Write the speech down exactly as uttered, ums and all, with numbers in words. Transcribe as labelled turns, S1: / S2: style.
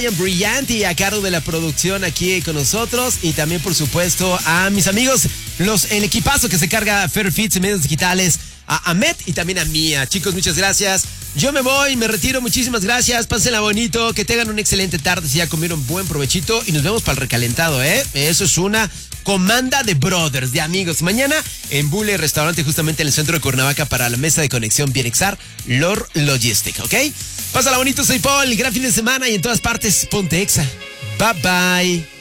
S1: Brillante a cargo de la producción aquí con nosotros y también por supuesto a mis amigos, los el equipazo que se carga Fairfits en medios digitales, a Ahmed y también a Mía. Chicos, muchas gracias. Yo me voy, me retiro, muchísimas gracias. Pásenla bonito, que tengan una excelente tarde si ya comieron buen provechito y nos vemos para el recalentado, ¿eh? Eso es una comanda de brothers, de amigos. Mañana en Bule Restaurante, justamente en el centro de Cuernavaca, para la mesa de conexión Bienexar, Lor Logistic, ¿ok? Pásala bonito, soy Paul, gran fin de semana y en todas partes, ponte Exa. Bye bye.